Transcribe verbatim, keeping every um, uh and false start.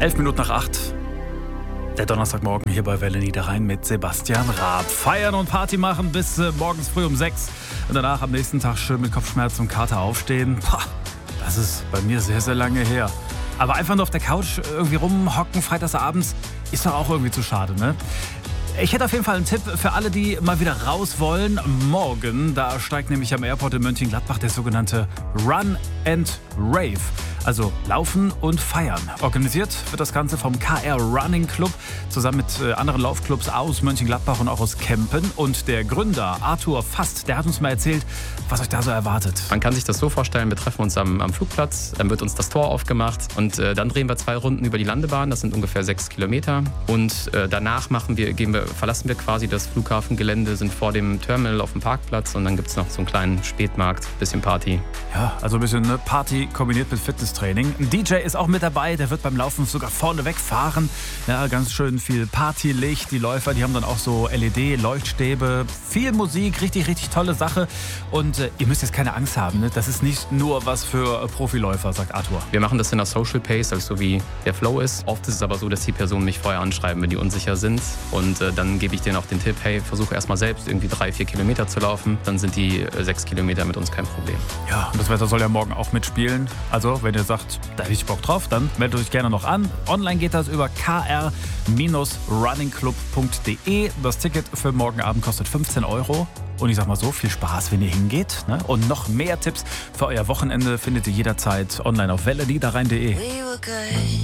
Elf Minuten nach acht. Der Donnerstagmorgen hier bei Welle Niederrhein mit Sebastian Raab. Feiern und Party machen bis äh, morgens früh um sechs. Und danach am nächsten Tag schön mit Kopfschmerzen und Kater aufstehen. Pah, das ist bei mir sehr, sehr lange her. Aber einfach nur auf der Couch irgendwie rumhocken, freitagsabends, ist doch auch irgendwie zu schade, ne? Ich hätte auf jeden Fall einen Tipp für alle, die mal wieder raus wollen. Morgen, da steigt nämlich am Airport in Mönchengladbach der sogenannte Run and Rave. Also Laufen und Feiern. Organisiert wird das Ganze vom K R Running Club zusammen mit äh, anderen Laufclubs aus Mönchengladbach und auch aus Kempen. Und der Gründer Arthur Fast, der hat uns mal erzählt, was euch da so erwartet. Man kann sich das so vorstellen, wir treffen uns am, am Flugplatz, dann wird uns das Tor aufgemacht und äh, dann drehen wir zwei Runden über die Landebahn, das sind ungefähr sechs Kilometer. Und äh, danach machen wir, gehen wir, verlassen wir quasi das Flughafengelände, sind vor dem Terminal auf dem Parkplatz und dann gibt es noch so einen kleinen Spätmarkt, bisschen Party. Ja, also ein bisschen ne, Party kombiniert mit Fitnesstraining. Ein D J ist auch mit dabei, der wird beim Laufen sogar vorne wegfahren. Ja, ganz schön viel Partylicht. Die Läufer, die haben dann auch so L E D-Leuchtstäbe. Viel Musik, richtig, richtig tolle Sache. Und äh, ihr müsst jetzt keine Angst haben, ne? Das ist nicht nur was für äh, Profiläufer, sagt Arthur. Wir machen das in der Social Pace, also so wie der Flow ist. Oft ist es aber so, dass die Personen mich vorher anschreiben, wenn die unsicher sind. Und äh, dann gebe ich denen auch den Tipp, hey, versuche erst mal selbst irgendwie drei, vier Kilometer zu laufen. Dann sind die äh, sechs Kilometer mit uns kein Problem. Ja, und das Wetter soll ja morgen auch mitspielen. Also, wenn ihr sagt, da hätte ich Bock drauf, dann meldet euch gerne noch an. Online geht das über k r running club punkt d e. Das Ticket für morgen Abend kostet fünfzehn Euro. Und ich sag mal so, viel Spaß, wenn ihr hingeht. Ne? Und noch mehr Tipps für euer Wochenende findet ihr jederzeit online auf welle niederrhein punkt d e.